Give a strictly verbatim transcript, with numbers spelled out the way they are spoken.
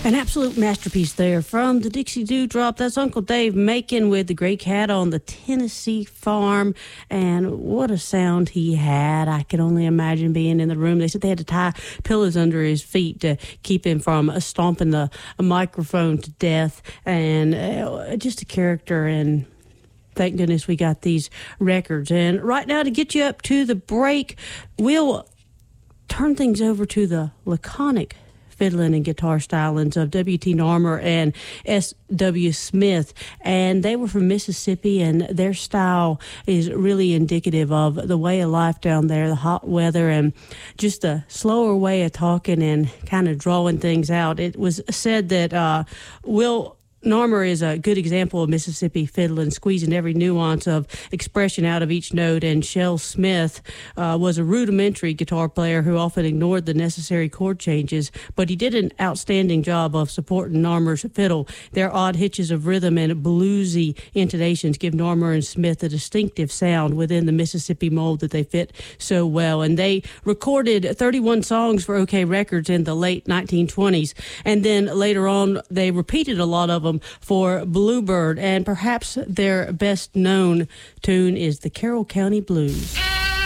An absolute masterpiece there from the Dixie Dewdrop. That's Uncle Dave Macon with the Great Cat on the Tennessee farm. And what a sound he had. I can only imagine being in the room. They said they had to tie pillows under his feet to keep him from stomping the microphone to death. And uh, just a character, and thank goodness we got these records. And right now, to get you up to the break, we'll turn things over to the laconic fiddling and guitar stylings of W T Narmer and S W Smith. And they were from Mississippi, and their style is really indicative of the way of life down there, the hot weather, and just a slower way of talking and kind of drawing things out. It was said that uh, Will Narmer is a good example of Mississippi fiddling, squeezing every nuance of expression out of each note, and Shel Smith uh, was a rudimentary guitar player who often ignored the necessary chord changes, but he did an outstanding job of supporting Narmer's fiddle. Their odd hitches of rhythm and bluesy intonations give Narmer and Smith a distinctive sound within the Mississippi mold that they fit so well, and they recorded thirty-one songs for OK Records in the late nineteen twenties, and then later on they repeated a lot of them for Bluebird, and perhaps their best known tune is the Carroll County Blues.